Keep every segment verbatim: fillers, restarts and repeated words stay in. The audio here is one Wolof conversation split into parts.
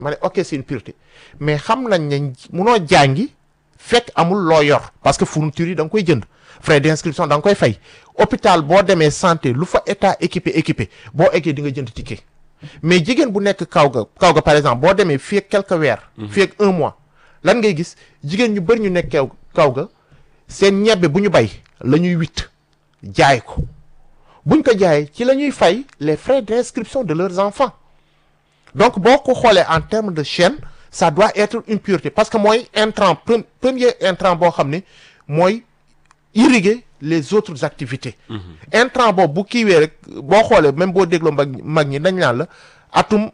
ma ne ok c'est une priorité mais xam nañ ne munoo jàngi fekk amul loo yor parce que fourniture yi da nga koy jënd frais d'inscription da nga koy fay hôpital boo demee santé lu fa état équipé équipé boo eggee di nga jënd ticket mais jigéen bu nekk kaw ga kaw ga par exemple boo demee fii ak quelques weer. fii ak un mois lan ngay gis jigéen ñu bëri ñu nekk kaw kaw ga seen ñebbe bu ñu bay la ñuy witt jaay ko buñ ko jaayee ci la ñuy fay les frais d'inscription de leurs enfants donc boo ko xoolee en termes de chaîne ça doit être une priorité parce que mooy intrant premier intrant boo xam ne mooy irriguer les autres activités. intrant boobu bu kiiwee rek boo xoolee même boo dégloo mag mag ñi dañ naan la atum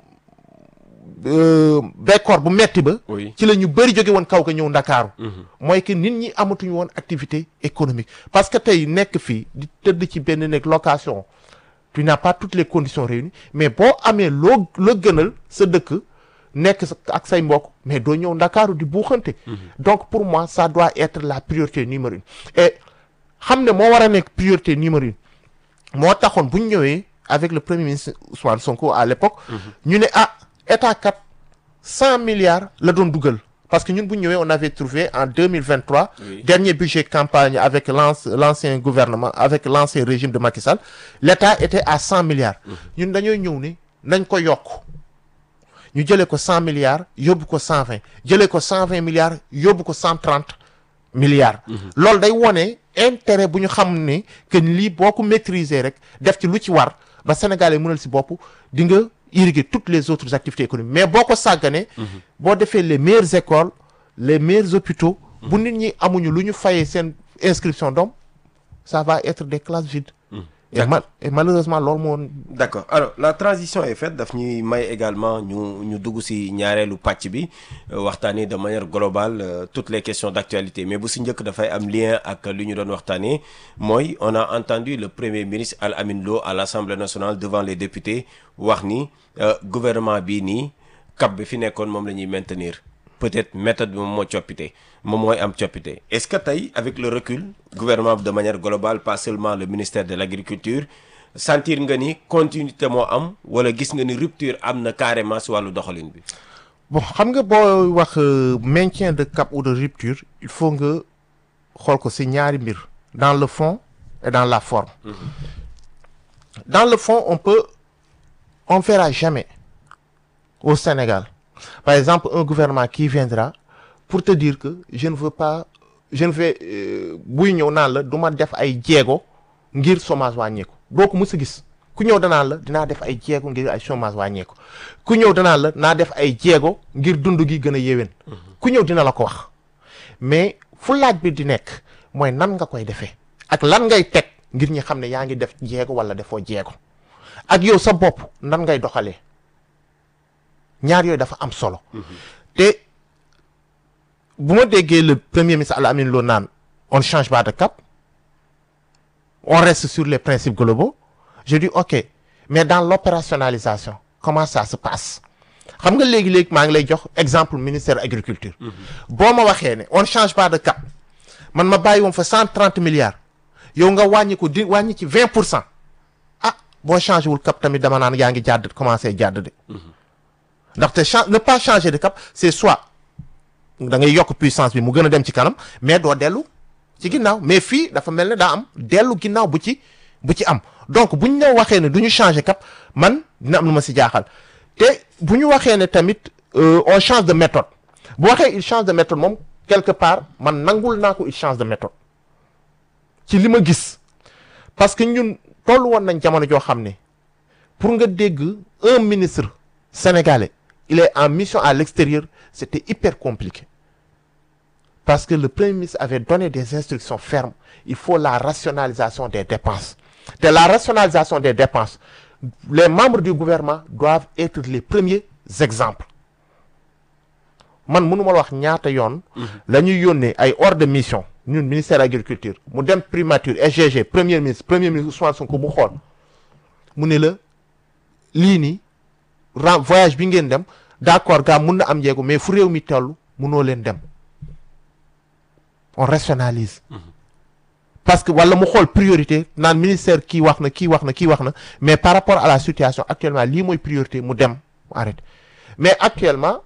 bekkoor bu metti ba. ci la ñu bëri jóge woon kaw ga ñëw Ndakaaru. mooy que nit ñi amatuñu woon activité économique parce que tey nekk fii di tëdd ci benn nekk location tu n'as pas toutes les conditions réunies mais boo amee loo la gënal sa dëkk nekk ak say mbokk mais doo ñëw Ndakaaru di buuxante. donc pour moi ça doit être la priorité numéro une et xam ne moo war a nekk priorité numéro une moo taxoon bu ñu ñëwee avec le premier ministre Ousmane Sonko à l'époque ñu ne ah état kat cent milliards la doon dugal parce que ñun bu ñu ñëwee on avait trouvé en deux mille vingt-trois oui. dernier budget campagne avec l'ancien gouvernement avec l'ancien régime de Macky Sall l'état était à cent milliards ñun dañooy ñëw ne nañ ko yokk ñu jëlee ko cent milliards yóbbu ko cent vingt jëlee ko cent vingt milliards yóbbu ko cent trente milliards loolu day wone intérêt bu ñu xam ne que lii boo ko maîtriser rek def ci lu ci war ba Sénégalais mënal si bopp di nga irriguer toutes les autres activités économiques mais boo ko sàgganee boo defee les meilleures écoles les meilleurs hôpitaux bu nit ñi amuñu lu ñu fayee seen inscription doom ça va être des classes vides et, mal, et malheureusement loolu moo d'accord alors la transition est faite daf ñuy may également ñu ñu dugg ci ñaareelu pàcc bi waxtaanee de manière globale euh, toutes les questions d'actualité mais bu ci njëkk dafay am lien ak li ñu doon waxtaanee mooy on a entendu le premier ministre Al Amin Lo à l'Assemblée nationale devant les députés wax ni euh, gouvernement bii nii cap bi fi nekkoon moom la ñuy maintenir peut-être méthode bi moom moo coppite moom mooy am coppite est-ce que tey avec le recul gouvernement de manière globale pas seulement le ministère de l'agriculture sentir nga ni continuité moo am wala gis nga ni rupture am na carrément si wàllu doxalin bi. bon xam nga boo wax maintien de cap ou de rupture il faut nga xool ko si ñaari mbir dans le fond et dans la forme. Mm-hmm. dans le fond on peut on verra jamais au Sénégal par exemple un gouvernement qui viendra pour te dire que je ne veux pas je ne vais buy ñëw naan la du ma def ay jéego ngir chômage wàññeeku doo ko mës a gis ku ñëw danaan la dinaa def ay jéego ngir ay chômage wàññeeku ku ñëw danaan la naa def ay jéego ngir dund gi gën a yéwén ku ñëw dina la ko wax mais fu laaj bi di nekk mooy nan nga koy defee ak lan ngay teg ngir ñi xam ne yaa ngi def jéego wala defoo jéego ak yow sa bopp nan ngay doxalee ñaar yooyu dafa am solo te bu ma déggee le premier ministre Al Amin Lo naan on ne change pas de cap on reste sur les principes globaux je dis ok mais dans l'opérationnalisation comment ça se passe xam nga léegi-léegi maa ngi lay jox exemple ministère agriculture boo ma waxee ne on ne change pas de cap man ma bàyyi woon fa cent trente milliards yow nga wàññi ko di wàññi ci vingt pour cent ah boo changé wul cap tamit dama naan yaa ngi jàdd commencé jàdd de ndaxte change ne pas changer de cap c'est soit da ngay yokk puissance bi mu gën a dem ci kanam mais doo dellu ci ginnaaw mais fii dafa mel ne daa am dellu ginnaaw bu ci bu ci am donc bu ñu waxee ne du ñu changer cap man dina am lu ma si jaaxal te bu ñu waxee ne tamit on change de méthode bu waxee il change de méthode moom quelque part man nangul naa ko il change de méthode ci li ma gis parce que ñun tollu woon nañ jamono joo xam ne pour nga dégg un ministre sénégalais il est en mission à l'extérieur c'était hyper compliqué parce que le premier ministre avait donné des instructions fermes il faut la rationalisation des dépenses de la rationalisation des dépenses les membres du gouvernement doivent être les premiers exemples man mënuma la wax ñaata yoon la ñuy yónnee ay ordre de mission ñun ministère agriculture mu dem primature S G G premier ministre premier ministre Ousmane Sonko bu xool mu ne la lii nii ren voyage bi ngeen dem d'accord gaa mun na am jéego mais fu réew mi tellu munoo leen dem on rationalise parce que wala mu xool priorité naan ministère kii wax na kii wax na kii wax na mais par rapport à la situation actuellement lii mooy priorité mu dem mu arrêté mais actuellement